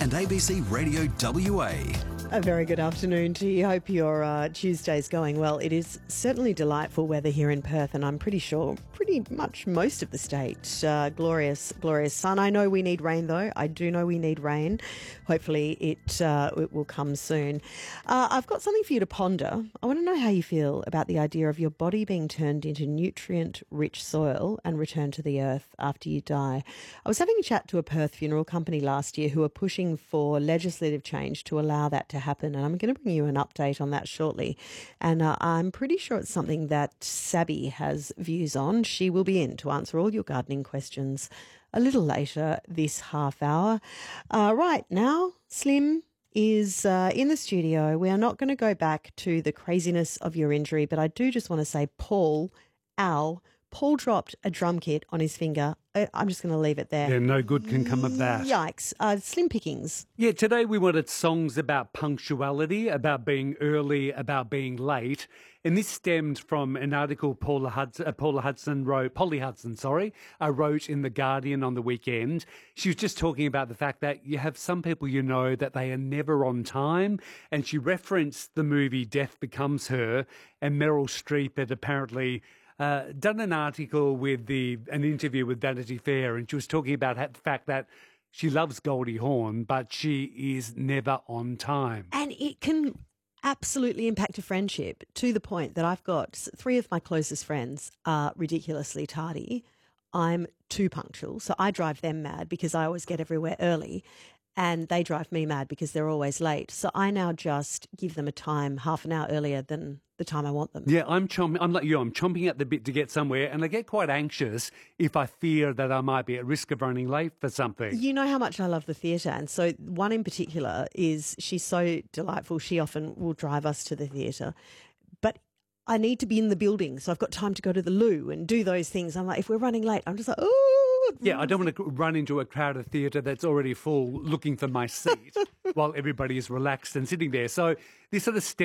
and ABC Radio WA. A very good afternoon to you. Hope your Tuesday's going well. It is certainly delightful weather here in Perth, and I'm pretty sure pretty much most of the state. Glorious sun. I know we need rain, though. I do know we need rain. Hopefully it will come soon. I've got something for you to ponder. I want to know how you feel about the idea of your body being turned into nutrient-rich soil and returned to the earth after you die. I was having a chat to a Perth funeral company last year who are pushing for legislative change to allow that to happen, and I'm going to bring you an update on that shortly. And I'm pretty sure it's something that Sabby has views on. She will be in to answer all your gardening questions a little later this half hour. Right now, Slim is in the studio. We are not going to go back to the craziness of your injury, but I do just want to say, Paul dropped a drum kit on his finger. I'm just going to leave it there. Yeah, no good can come of that. Yikes. Slim pickings. Yeah, today we wanted songs about punctuality, about being early, about being late. And this stemmed from an article Polly Hudson wrote in The Guardian on the weekend. She was just talking about the fact that you have some people you know that they are never on time. And she referenced the movie Death Becomes Her, and Meryl Streep had apparently done an article with an interview with Vanity Fair, and she was talking about the fact that she loves Goldie Hawn, but she is never on time. And it can absolutely impact a friendship to the point that I've got 3 of my closest friends are ridiculously tardy. I'm too punctual, so I drive them mad because I always get everywhere early, and they drive me mad because they're always late. So I now just give them a time half an hour earlier than the time I want them. Yeah, I'm like you. I'm chomping at the bit to get somewhere, and I get quite anxious if I fear that I might be at risk of running late for something. You know how much I love the theatre, and so one in particular is she's so delightful. She often will drive us to the theatre, but I need to be in the building, so I've got time to go to the loo and do those things. I'm like, if we're running late, I'm just like, oh. Yeah, I don't want to run into a crowded theatre that's already full looking for my seat while everybody is relaxed and sitting there. So this sort of